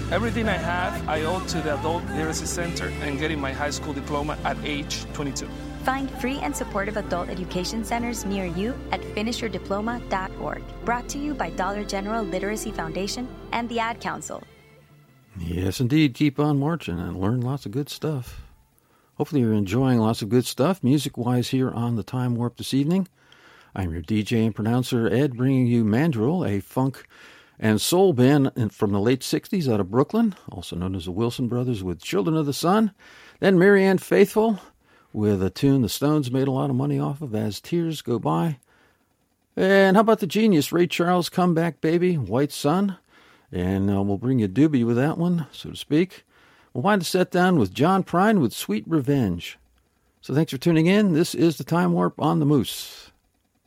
Everything I have, I owe to the Adult Literacy Center and getting my high school diploma at age 22. Find free and supportive adult education centers near you at finishyourdiploma.org. Brought to you by Dollar General Literacy Foundation and the Ad Council. Yes, indeed. Keep on marching and learn lots of good stuff. Hopefully you're enjoying lots of good stuff music-wise here on the Time Warp this evening. I'm your DJ and pronouncer, Ed, bringing you Mandrill, a funk and soul band from the late 60s out of Brooklyn, also known as the Wilson Brothers with Children of the Sun. Then Marianne Faithfull with a tune the Stones made a lot of money off of, As Tears Go By. And how about the genius Ray Charles, Comeback Baby, White Sun? And we'll bring you Doobie with that one, so to speak. We'll wind the set down with John Prine with Sweet Revenge. So thanks for tuning in. This is the Time Warp on the Moose.